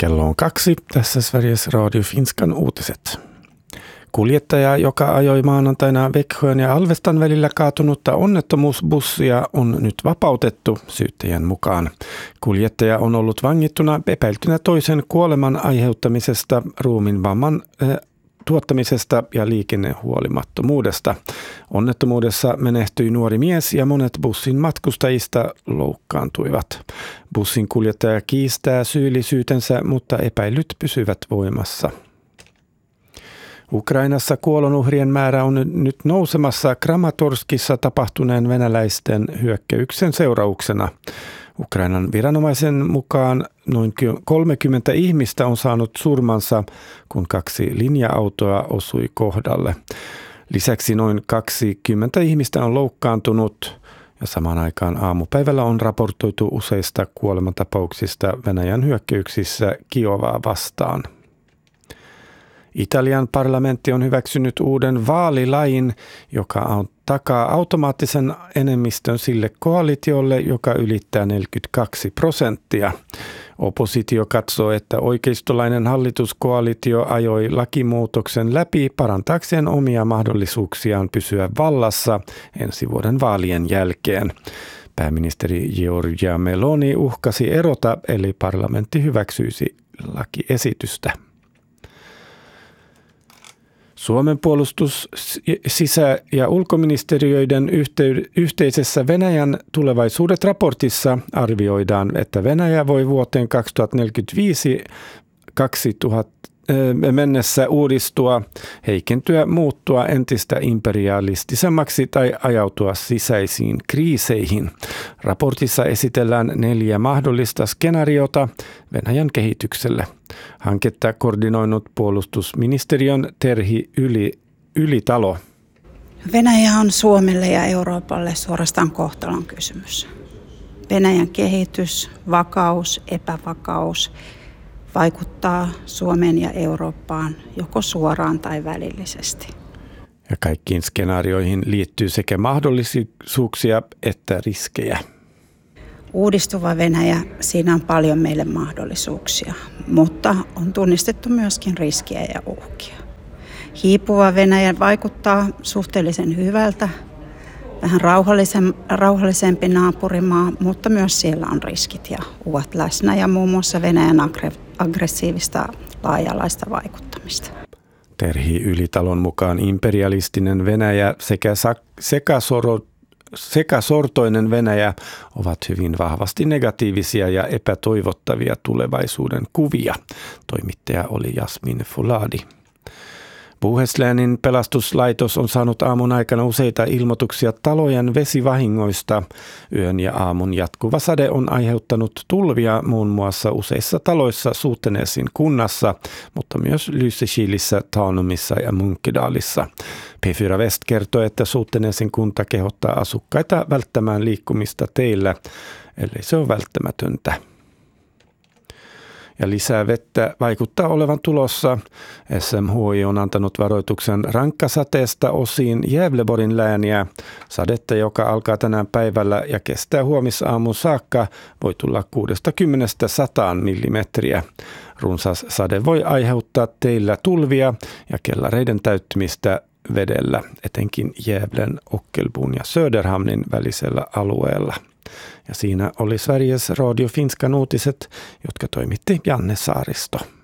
Kello on 2. Tässä Sveriges Radio Finskan uutiset. Kuljettaja, joka ajoi maanantaina Växjön ja Alvestan välillä kaatunutta onnettomuusbussia, on nyt vapautettu syyttäjän mukaan. Kuljettaja on ollut vangittuna epäiltynä toisen kuoleman aiheuttamisesta, ruumiinvamman tuottamisesta ja liikennehuolimattomuudesta. Onnettomuudessa menehtyi nuori mies ja monet bussin matkustajista loukkaantuivat. Bussin kuljettaja kiistää syyllisyytensä, mutta epäilyt pysyvät voimassa. Ukrainassa kuolonuhrien määrä on nyt nousemassa Kramatorskissa tapahtuneen venäläisten hyökkäyksen seurauksena. Ukrainan viranomaisen mukaan noin 30 ihmistä on saanut surmansa, kun 2 linja-autoa osui kohdalle. Lisäksi noin 20 ihmistä on loukkaantunut ja samaan aikaan aamupäivällä on raportoitu useista kuolemantapauksista Venäjän hyökkäyksissä Kiovaa vastaan. Italian parlamentti on hyväksynyt uuden vaalilain, joka takaa automaattisen enemmistön sille koalitiolle, joka ylittää 42%. Oppositio katsoo, että oikeistolainen hallituskoalitio ajoi lakimuutoksen läpi parantaakseen omia mahdollisuuksiaan pysyä vallassa ensi vuoden vaalien jälkeen. Pääministeri Giorgia Meloni uhkasi erota, eli parlamentti hyväksyisi lakiesitystä. Suomen puolustus-, sisä- ja ulkoministeriöiden yhteisessä Venäjän tulevaisuudet raportissa arvioidaan, että Venäjä voi vuoteen 2045 mennessä uudistua, heikentyä, muuttua entistä imperialistisemmaksi tai ajautua sisäisiin kriiseihin. Raportissa esitellään 4 mahdollista skenaariota Venäjän kehitykselle. Hanketta koordinoinut puolustusministeriön Terhi Ylitalo. Venäjä on Suomelle ja Euroopalle suorastaan kohtalon kysymys. Venäjän kehitys, vakaus, epävakaus vaikuttaa Suomeen ja Eurooppaan joko suoraan tai välillisesti. Ja kaikkiin skenaarioihin liittyy sekä mahdollisuuksia että riskejä. Uudistuva Venäjä, siinä on paljon meille mahdollisuuksia, mutta on tunnistettu myöskin riskejä ja uhkia. Hiipuva Venäjä vaikuttaa suhteellisen hyvältä, vähän rauhallisempi naapurimaa, mutta myös siellä on riskit ja uhat läsnä ja muun muassa Venäjän aggressiivista laaja-alaista vaikuttamista. Terhi Ylitalon mukaan imperialistinen Venäjä sekä sekasortoinen Venäjä ovat hyvin vahvasti negatiivisia ja epätoivottavia tulevaisuuden kuvia. Toimittaja oli Jasmin Foladi. Bohuslänin pelastuslaitos on saanut aamun aikana useita ilmoituksia talojen vesivahingoista. Yön ja aamun jatkuva sade on aiheuttanut tulvia muun muassa useissa taloissa Sotenesin kunnassa, mutta myös Lysekilissä, Tanumissa ja Munkedalissa. P4 West kertoo, että Sotenesin kunta kehottaa asukkaita välttämään liikkumista teillä, ellei se ole välttämätöntä. Ja lisää vettä vaikuttaa olevan tulossa. SMHI on antanut varoituksen rankkasateesta osiin Gävleborgin lääniä. Sadetta, joka alkaa tänään päivällä ja kestää huomisaamun saakka, voi tulla 60–100 millimetriä. Runsas sade voi aiheuttaa teillä tulvia ja kellareiden täyttymistä vedellä, etenkin Gävlen, Ockelbon ja Söderhamnin välisellä alueella. Ja siinä oli Sveriges Radio Finskan uutiset, jotka toimitti Janne Saaristo.